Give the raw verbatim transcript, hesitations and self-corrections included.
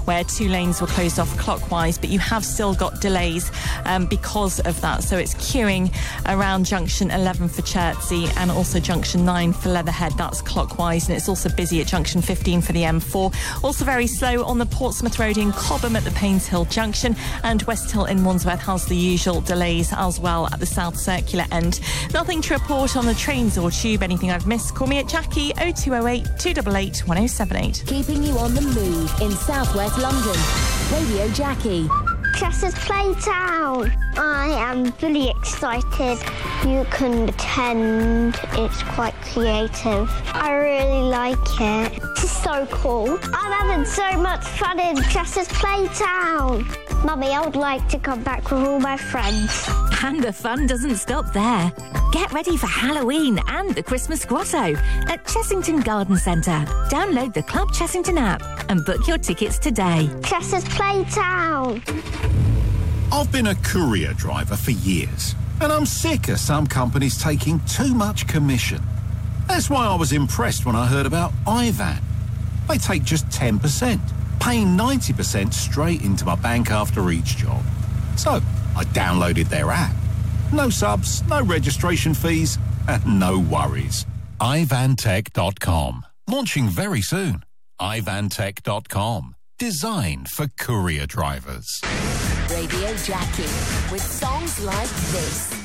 where two lanes were closed off clockwise, but you have still got delays um, because of that. So it's queuing around junction eleven for Chertsey and also junction nine for Leatherhead. That's clockwise, and it's also busy at junction fifteen for the M four. Also very slow on the Portsmouth Road in Cobham at the Paynes Hill junction, and West Hill in Wandsworth has the usual delays as well at the South Circular end. Nothing to report on the trains or tube. Anything I've missed, call me at Jackie oh two oh eight, two eight eight, one oh seven eight. Keeping you on the move in South West London. Radio Jackie. Chester's Playtown. I am really excited. You can pretend it's quite creative. I really like it. This is so cool. I'm having so much fun in Chester's Playtown. Mummy, I would like to come back with all my friends. And the fun doesn't stop there. Get ready for Halloween and the Christmas Grotto at Chessington Garden Centre. Download the Club Chessington app and book your tickets today. Chester's Playtown. I've been a courier driver for years, and I'm sick of some companies taking too much commission. That's why I was impressed when I heard about iVan. They take just ten percent, paying ninety percent straight into my bank after each job. So I downloaded their app. No subs, no registration fees, and no worries. i van tech dot com. Launching very soon. i van tech dot com. Designed for courier drivers. Radio Jackie with songs like this.